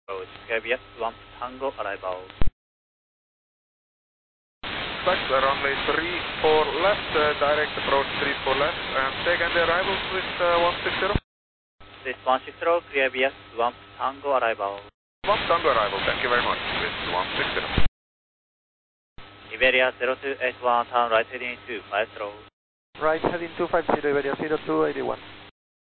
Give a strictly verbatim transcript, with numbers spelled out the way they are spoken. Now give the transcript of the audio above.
approach, Quebec one Tango arrival. Taxi runway three four left, uh, direct approach three four left, and take and arrivals with uh, one six zero. This one six zero, Quebec one Tango arrival. one Tango arrival, thank you very much, with one six zero. Iberia zero two eight one, turn right heading two five zero. Right heading two five zero, Iberia zero two eight one.